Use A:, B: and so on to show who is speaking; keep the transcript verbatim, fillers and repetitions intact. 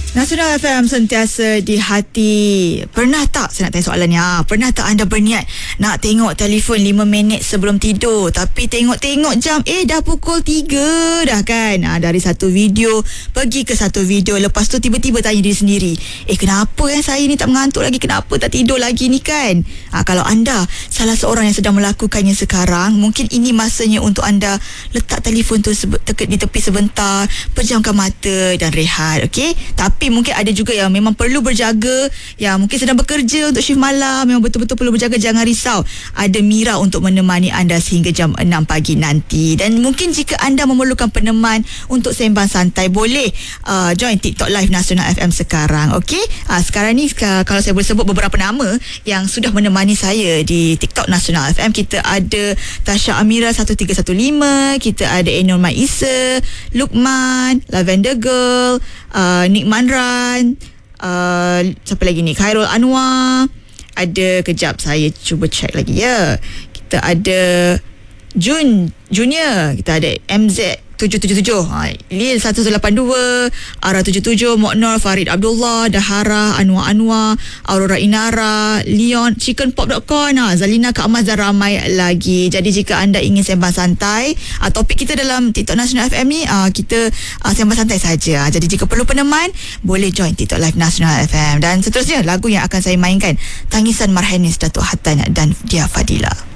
A: Nasional F M sentiasa di hati. Pernah tak, saya nak tanya soalan ni, ha, pernah tak anda berniat nak tengok telefon lima minit sebelum tidur, tapi tengok-tengok jam, eh dah pukul tiga dah kan? Ha, dari satu video pergi ke satu video, lepas tu tiba-tiba tanya diri sendiri, eh kenapa kan saya ni tak mengantuk lagi, kenapa tak tidur lagi ni kan? Ha, kalau anda salah seorang yang sedang melakukannya sekarang, mungkin ini masanya untuk anda letak telefon tu sebe- di tepi sebentar, pejamkan mata dan rehat, okey? Tapi Tapi mungkin ada juga yang memang perlu berjaga, yang mungkin sedang bekerja untuk shift malam, memang betul-betul perlu berjaga. Jangan risau, ada Mira untuk menemani anda sehingga jam enam pagi nanti. Dan mungkin jika anda memerlukan peneman untuk sembang santai, boleh uh, join TikTok Live Nasional F M sekarang. Okey, uh, sekarang ni uh, kalau saya boleh sebut beberapa nama yang sudah menemani saya di TikTok Nasional F M. Kita ada Tasha Amira satu tiga satu lima, kita ada Enor Maisa, Lukman, Lavender Girl, uh, Nikman Ran, uh, siapa lagi ni, Khairul Anwar, ada, kejap saya cuba check lagi ya, kita ada Jun Junior, kita ada M Z tujuh tujuh tujuh, ha, Lil satu lapan dua, Ara tujuh tujuh, Moknor, Farid Abdullah, Dahara, Anwar Anwar, Aurora Inara, Leon, chicken pop dot com, ha, Zalina Kak Mas dan ramai lagi. Jadi jika anda ingin sembang santai, ha, topik kita dalam TikTok Nasional F M ni, ha, kita ha, sembang santai saja. Ha, jadi jika perlu peneman, boleh join TikTok Live Nasional F M. Dan seterusnya lagu yang akan saya mainkan, Tangisan Marhanis Datuk Hatan dan Dia Fadila.